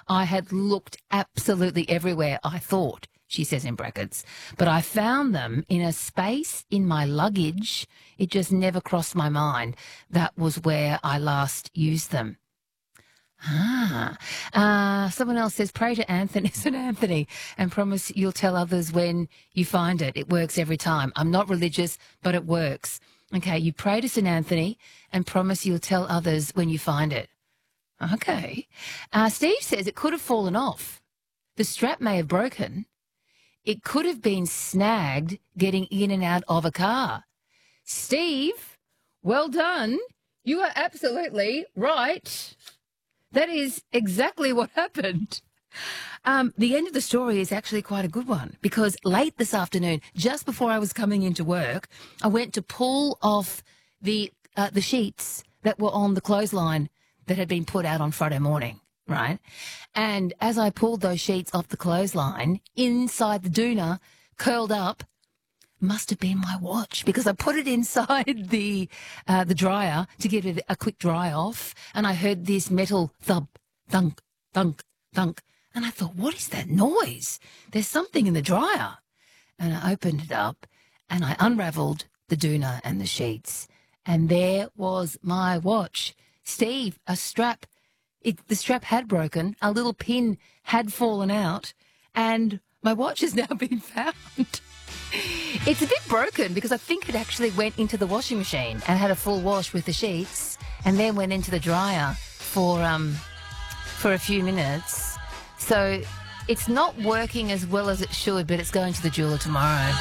I had looked absolutely everywhere, I thought, she says in brackets, but I found them in a space in my luggage. It just never crossed my mind that was where I last used them. Someone else says, pray to Anthony, St. Anthony, and promise you'll tell others when you find it. It works every time. I'm not religious, but it works. Okay, you pray to St. Anthony and promise you'll tell others when you find it. Okay. Steve says it could have fallen off. The strap may have broken. It could have been snagged getting in and out of a car. Steve, well done. You are absolutely right. That is exactly what happened. The end of the story is actually quite a good one because late this afternoon, just before I was coming into work, I went to pull off the sheets that were on the clothesline that had been put out on Friday morning, right? And as I pulled those sheets off the clothesline, inside the doona, curled up, must have been my watch because I put it inside the dryer to give it a quick dry off, and I heard this metal thump, thunk, thunk, thunk, and I thought, what is that noise? There's something in the dryer. And I opened it up, and I unravelled the doona and the sheets, and there was my watch. Steve, a strap. The strap had broken, a little pin had fallen out, and my watch has now been found. It's a bit broken because I think it actually went into the washing machine and had a full wash with the sheets and then went into the dryer for a few minutes. So it's not working as well as it should, but it's going to the jeweler tomorrow.